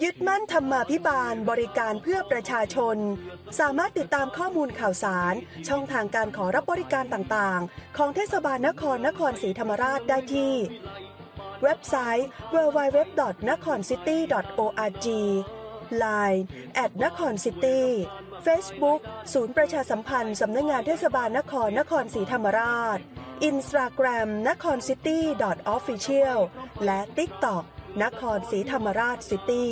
ยึดมั่นธรรมาภิบาลบริการเพื่อประชาชนสามารถติดตามข้อมูลข่าวสารช่องทางการขอรับบริการต่างๆของเทศบาลนครศรีธรรมราชได้ที่เว็บไซต์ www.nakhon-city.org Line @nakhon-city Facebook ศูนย์ประชาสัมพันธ์สำนักงานเทศบาลนครศรีธรรมราช Instagram nakhon-city.official และ TikTok นครศรีธรรมราชซิตี้